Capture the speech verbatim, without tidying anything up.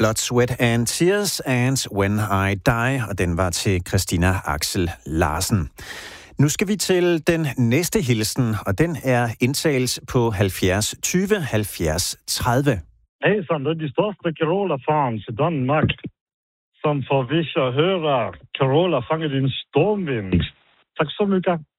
Blood, Sweat and Tears and When I Die, og den var til Christina Axel Larsen. Nu skal vi til den næste hilsen, og den er indtales på halvfjerds tyve halvfjerds tredive. Hejsan, det er de største Carola-fans i Danmark, som får vist at høre Carola fange din stormvind. Tak så mycket.